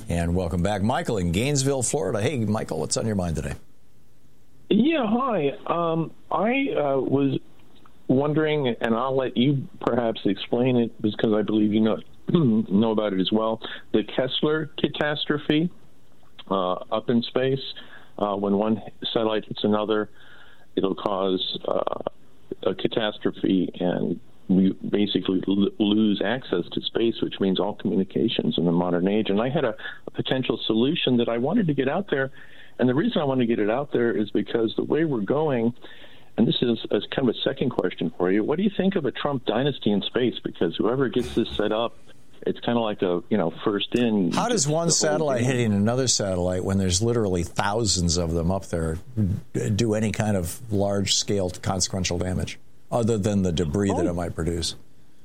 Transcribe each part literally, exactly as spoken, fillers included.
And welcome back, Michael in Gainesville, Florida. Hey, Michael, what's on your mind today? Yeah, hi. Um, I uh, was wondering, and I'll let you perhaps explain it because I believe you know know about it as well. The Kessler catastrophe uh, up in space. Uh, when one satellite hits another, it'll cause uh, a catastrophe, and we basically l- lose access to space, which means all communications in the modern age. And I had a, a potential solution that I wanted to get out there. And the reason I want to get it out there is because the way we're going, and this is, is kind of a second question for you, what do you think of a Trump dynasty in space? Because whoever gets this set up, it's kind of like a, you know, first in. How does one satellite hitting another satellite, when there's literally thousands of them up there, do any kind of large-scale consequential damage, other than the debris oh. that it might produce?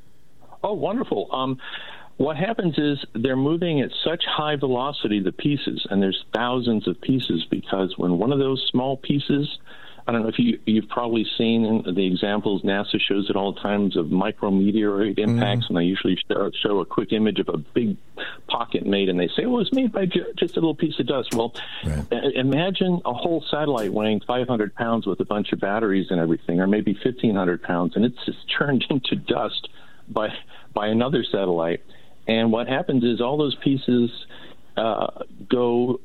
Oh, wonderful. Um, what happens is they're moving at such high velocity, the pieces, and there's thousands of pieces, because when one of those small pieces, I don't know if you, you've probably seen the examples, NASA shows it all the times, of micrometeorite impacts, mm-hmm. and they usually show, show a quick image of a big pocket made, and they say, well, it's made by ju- just a little piece of dust. Well, right. Imagine a whole satellite weighing five hundred pounds with a bunch of batteries and everything, or maybe fifteen hundred pounds, and it's just turned into dust by by another satellite. And what happens is all those pieces uh, go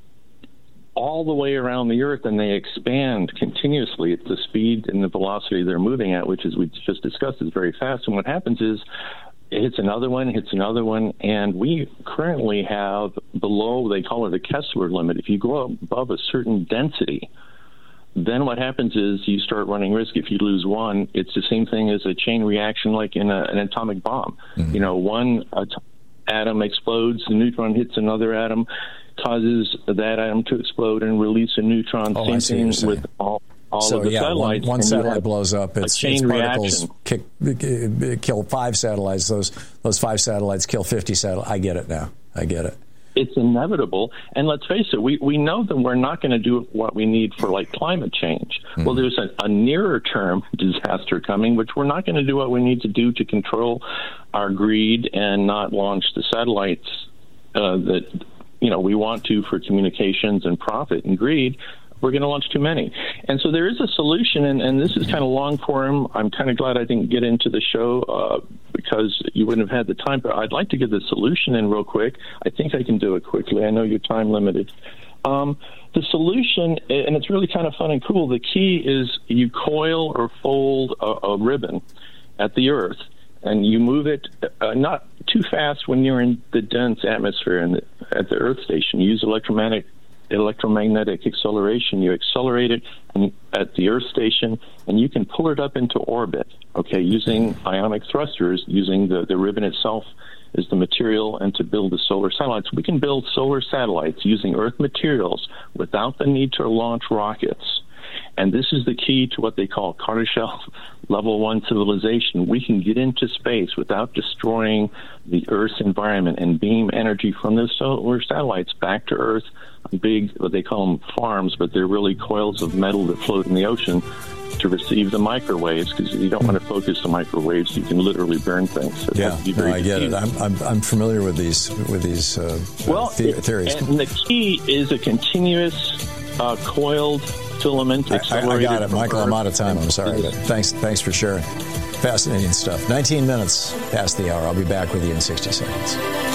all the way around the Earth, and they expand continuously at the speed and the velocity they're moving at, which, as we just discussed, is very fast. And what happens is it hits another one, hits another one, and we currently have below, they call it the Kessler limit. If you go above a certain density, then what happens is you start running risk. If you lose one, it's the same thing as a chain reaction like in a, an atomic bomb. Mm-hmm. You know, one at- atom explodes, the neutron hits another atom, causes that atom to explode and release a neutron. Oh, Same thing with all, all so, of the yeah, satellites. One, one satellite blows up, its, its particles kick, kill five satellites. Those those five satellites kill fifty satellites. I get it now. I get it. It's inevitable. And let's face it, we, we know that we're not going to do what we need for, like, climate change. Mm-hmm. Well, there's a, a nearer-term disaster coming, which we're not going to do what we need to do to control our greed and not launch the satellites uh, that, you know, we want to for communications and profit and greed. We're going to launch too many. And so there is a solution, and, and this is kind of long form. I'm kind of glad I didn't get into the show uh, because you wouldn't have had the time, but I'd like to get the solution in real quick. I think I can do it quickly. I know you're time limited. Um, the solution, and it's really kind of fun and cool, the key is you coil or fold a, a ribbon at the Earth, and you move it uh, not too fast when you're in the dense atmosphere and at the Earth station. You use electromagnetic electromagnetic acceleration. You accelerate it and, at the Earth station, and you can pull it up into orbit, okay, using ionic thrusters, using the, the ribbon itself as the material, and to build the solar satellites. We can build solar satellites using Earth materials without the need to launch rockets. And this is the key to what they call Carter Shell Level one civilization. We can get into space without destroying the Earth's environment and beam energy from the solar satellites back to Earth, big, what they call them farms, but they're really coils of metal that float in the ocean to receive the microwaves, because you don't want to focus the microwaves. You can literally burn things. So yeah, no, I get it. I'm, I'm I'm familiar with these with these uh, well, the- theories. And the key is a continuous uh, coiled filament accelerated. I, I got it, Michael. I'm out of time. I'm sorry, but thanks thanks for sharing. Fascinating stuff. nineteen minutes past the hour. I'll be back with you in sixty seconds.